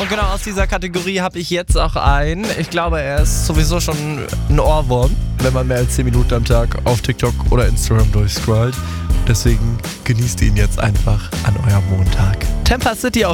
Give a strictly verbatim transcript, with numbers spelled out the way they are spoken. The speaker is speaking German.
Und genau aus dieser Kategorie habe ich jetzt auch einen. Ich glaube, er ist sowieso schon ein Ohrwurm, wenn man mehr als zehn Minuten am Tag auf TikTok oder Instagram durchscrollt. Deswegen genießt ihn jetzt einfach an eurem Montag. Temper City auf